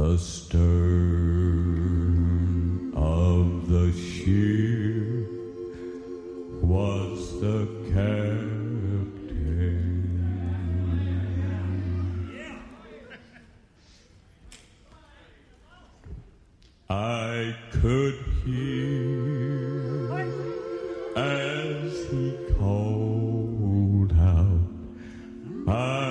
the stern of the ship was the captain. I could hear as he called out,